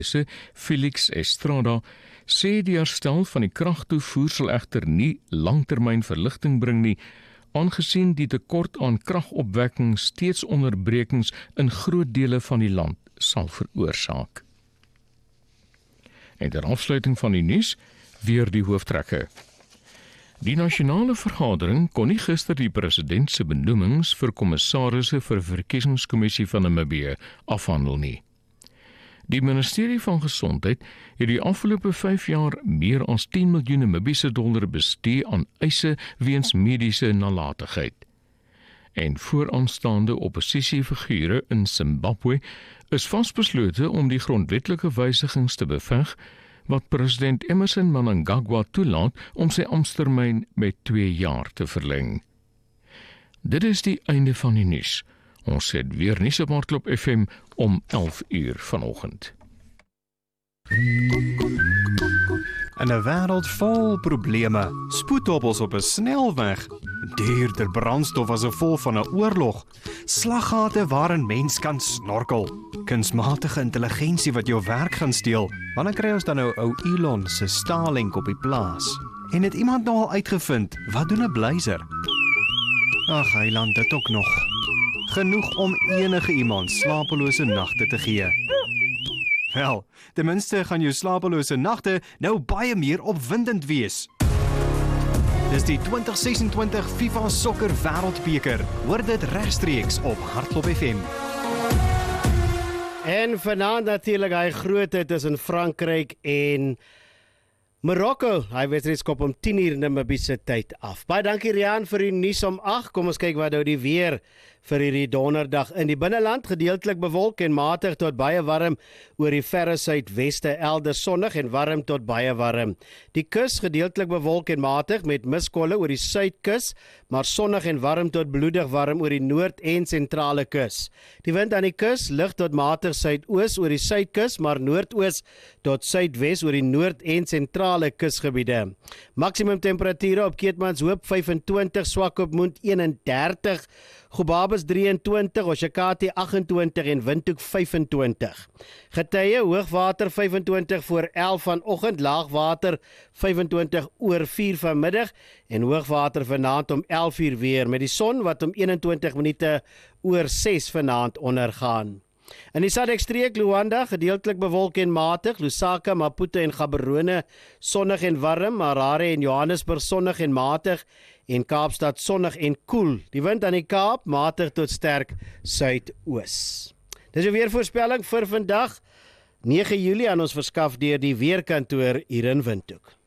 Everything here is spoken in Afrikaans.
Felix Estrada sê die herstel van die kragtoevoer sal egter nie langtermyn verligting bring nie, aangesien die tekort aan kragopwekking steeds onderbrekings in groot dele van die land sal veroorsaak. En ter afsluiting van die nuus, weer die hooftrekke. Die nasionale vergadering kon nie gister die president se benoemings vir kommissarisse vir verkiesingskommissie van Namibië afhandel nie. Die ministerie van Gesondheid het die afgelope 5 jaar meer as 10 miljoen Namibiese dollar bestee aan eise weens mediese nalatigheid. En vooraanstaande oppositiefigure in Zimbabwe is vasbeslote om die grondwetlike wysigings te beveg wat president Emmerson Mnangagwa toelaat om sy amptetermyn met 2 jaar te verleng. Dit is die einde van die nuus. Ons het weer nuus op Hardklop FM om 11 uur vanoggend. In 'n wêreld vol probleme, spoedhobbels op 'n snelweg, duurder brandstof as 'n vol van 'n oorlog, slaggate waarin mens kan snorkel, kunsmatige intelligensie wat jou werk gaan steel. Wanneer kry ons dan nou ou Elon se Starlink op die plaas? En het iemand nou al uitgevind, wat doen 'n blyser? Ag, heiland, dit ook nog. Genoeg om enige iemand slapelose nagte te gee. Wel, ten minste gaan jou slapelose nagte nou baie meer opwindend wees. Dis die 2026 FIFA Sokker Wêreldbeker. Hoor dit regstreeks op Hardklop FM. En vanaand natuurlik hy grootheid tussen Frankryk en Marokko. Hy wedstryd skop om 10 uur Namibiese tyd af. Baie dankie Rian vir die nuus om 8. Kom ons kyk wat nou die weer vir hierdie donderdag in die binneland, gedeeltelik bewolk en matig tot baie warm oor die verre suidweste, elders sonnig en warm tot baie warm. Die kus gedeeltelik bewolk en matig met miskolle oor die suidkus, maar sonnig en warm tot bloedig warm oor die noord en sentrale kus. Die wind aan die kus lig tot matig suidoos oor die suidkus, maar noordoos tot suidwes oor die noord en sentrale kusgebiede. Maksimum temperature op Keetmanshoop 25, Swakopmund 31, Gobabis 23, Oshakati 28 en Windhoek 25. Getye hoogwater 25 voor 11 vanoggend, laagwater 25 oor 4 vanmiddag en hoogwater vanaand om 11 uur weer met die son wat om 21 minute oor 6 vanaand ondergaan. In die SADC-streek Luanda gedeeltelik bewolk en matig, Lusaka, Maputo en Gaborone sonnig en warm, Harare en Johannesburg sonnig en matig en Kaapstad sonnig en koel. Die wind aan die Kaap matig tot sterk suidoos. Dis 'n weervoorspelling vir vandag 9 Julie aan ons verskaf deur die weerkantoor hier in Windhoek.